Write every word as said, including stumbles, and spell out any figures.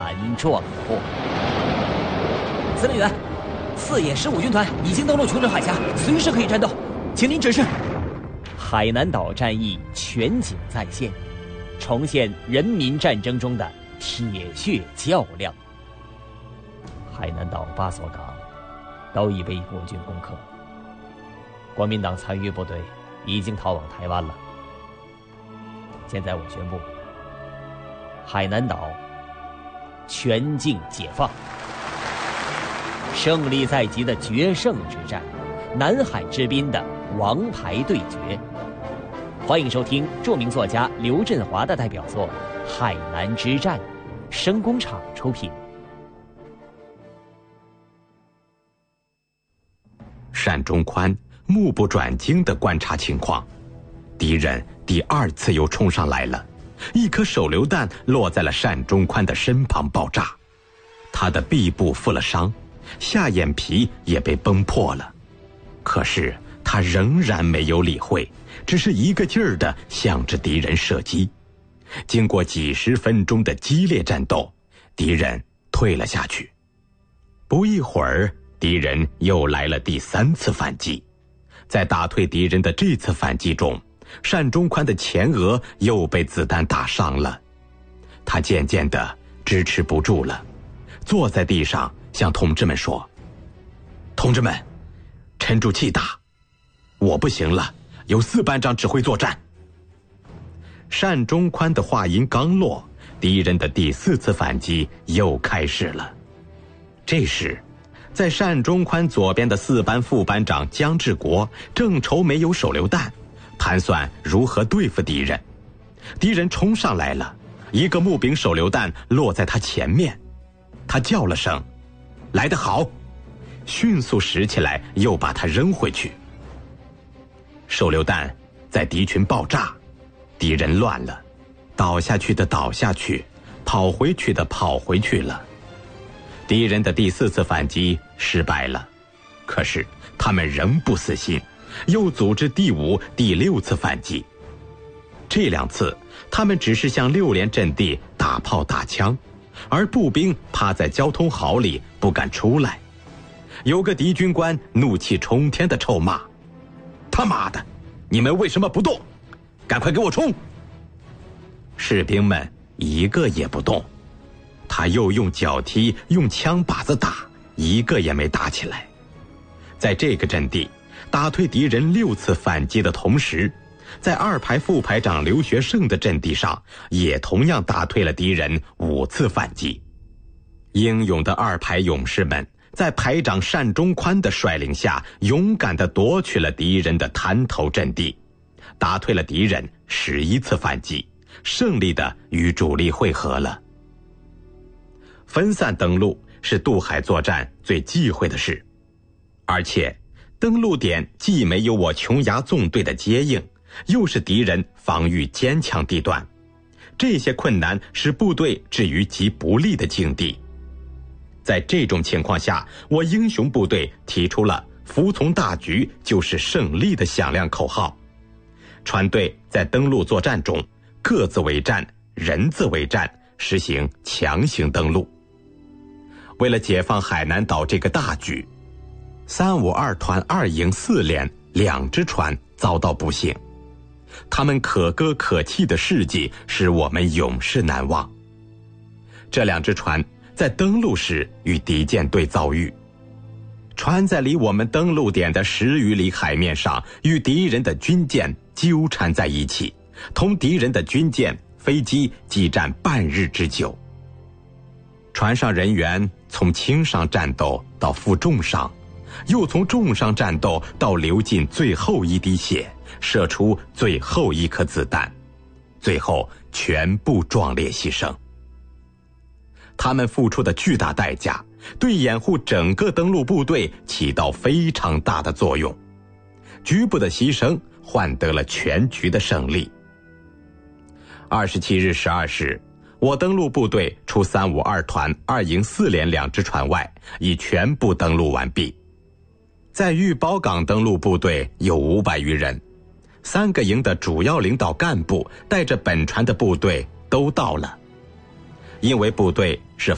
壮阔。司令员，四野十五军团已经登陆琼州海峡，随时可以战斗，请您指示。海南岛战役全景再现，重现人民战争中的铁血较量。海南岛八所港都已被国军攻克，国民党残余部队已经逃往台湾了。现在我宣布，海南岛全境解放，胜利在即的决胜之战，南海之滨的王牌对决。欢迎收听著名作家刘振华的代表作《海南之战》，声工厂出品。 单中宽目不转睛地观察情况，敌人第二次又冲上来了，一颗手榴弹落在了单中宽的身旁爆炸，他的臂部负了伤，下眼皮也被崩破了，可是他仍然没有理会，只是一个劲儿地向着敌人射击。经过几十分钟的激烈战斗，敌人退了下去。不一会儿，敌人又来了第三次反击。在打退敌人的这次反击中，单中宽的前额又被子弹打伤了，他渐渐地支持不住了，坐在地上向同志们说：同志们，沉住气打，我不行了，由四班长指挥作战。单中宽的话音刚落，敌人的第四次反击又开始了。这时在单中宽左边的四班副班长姜志国正愁没有手榴弹，盘算如何对付敌人。敌人冲上来了，一个木柄手榴弹落在他前面，他叫了声来得好，迅速拾起来又把它扔回去。手榴弹在敌群爆炸，敌人乱了，倒下去的倒下去，跑回去的跑回去了。敌人的第四次反击失败了，可是他们仍不死心，又组织第五、第六次反击。这两次他们只是向六连阵地打炮打枪，而步兵趴在交通壕里不敢出来。有个敌军官怒气冲天地臭骂：他妈的，你们为什么不动？赶快给我冲！士兵们一个也不动，他又用脚踢，用枪把子打，一个也没打起来。在这个阵地打退敌人六次反击的同时，在二排副排长刘学胜的阵地上也同样打退了敌人五次反击。英勇的二排勇士们在排长单中宽的率领下，勇敢地夺取了敌人的滩头阵地，打退了敌人十一次反击，胜利地与主力会合了。分散登陆是渡海作战最忌讳的事，而且登陆点既没有我琼崖纵队的接应，又是敌人防御坚强地段，这些困难使部队置于极不利的境地。在这种情况下，我英雄部队提出了服从大局就是胜利的响亮口号。船队在登陆作战中各自为战，人自为战，实行强行登陆。为了解放海南岛这个大局，三五二团二营四连两只船遭到不幸，他们可歌可泣的事迹使我们永世难忘。这两只船在登陆时与敌舰队遭遇，船在离我们登陆点的十余里海面上与敌人的军舰纠缠在一起，同敌人的军舰、飞机激战半日之久。船上人员从轻伤战斗到负重伤，又从重伤战斗到流尽最后一滴血，射出最后一颗子弹，最后全部壮烈牺牲。他们付出的巨大代价对掩护整个登陆部队起到非常大的作用，局部的牺牲换得了全局的胜利。二十七日十二时，我登陆部队除三五二团二营四连两只船外，已全部登陆完毕。在玉宝港登陆部队有五百余人，三个营的主要领导干部带着本船的部队都到了。因为部队是